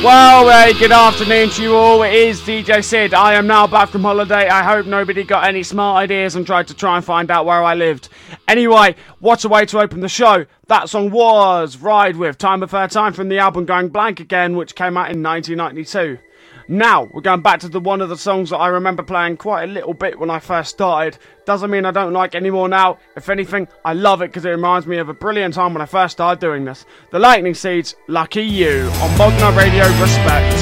Well, good afternoon to you all. It is DJ Sid. I am now back from holiday. I hope nobody got any smart ideas and tried to try and find out where I lived. Anyway, what a way to open the show. That song was Ride With, Time Before Time from the album Going Blank Again, which came out in 1992. Now, we're going back to one of the songs that I remember playing quite a little bit when I first started. Doesn't mean I don't like it anymore now. If anything, I love it because it reminds me of a brilliant time when I first started doing this. The Lightning Seeds, Lucky You, on Modern Radio Respect.